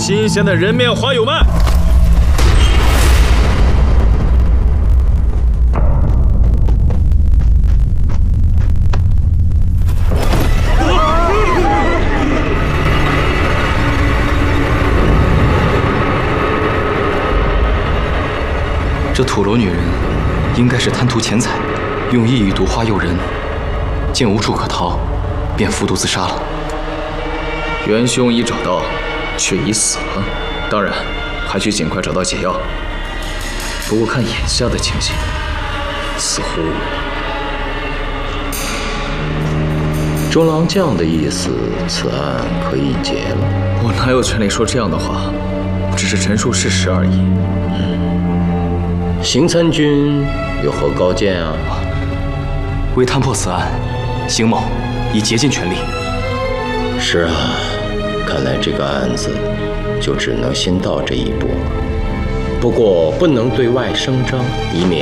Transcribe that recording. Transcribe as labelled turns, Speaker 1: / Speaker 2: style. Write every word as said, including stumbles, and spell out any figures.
Speaker 1: 新鲜的人面花友们，
Speaker 2: 这土楼女人应该是贪图钱财，用意欲毒花诱人，见无处可逃，便服毒自杀了。
Speaker 1: 元凶已找到，却已死了，当然还需尽快找到解药。不过看眼下的情形，似乎……
Speaker 3: 中郎将的意思，此案可以结了。
Speaker 1: 我哪有权利说这样的话？只是陈述事实而已。
Speaker 3: 邢参军有何高见啊？
Speaker 2: 为探破此案，邢某已竭尽全力。
Speaker 3: 是啊，看来这个案子就只能先到这一步了。不过不能对外声张，以免